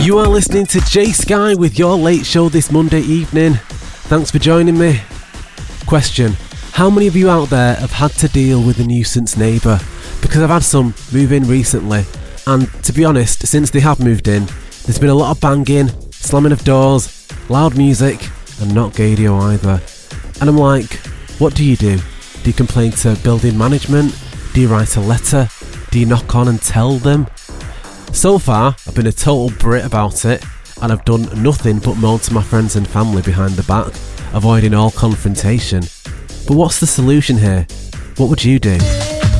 You are listening to Jay Sky with your late show this Monday evening. Thanks for joining me. Question: how many of you out there have had to deal with a nuisance neighbour? Because I've had some move in recently, and to be honest, since they have moved in, there's been a lot of banging, slamming of doors, loud music, and not Gadio either. And I'm like, what do you do? Do you complain to building management? Do you write a letter? Do you knock on and tell them? So far, I've been a total Brit about it, and I've done nothing but moan to my friends and family behind the back, avoiding all confrontation. But what's the solution here? What would you do?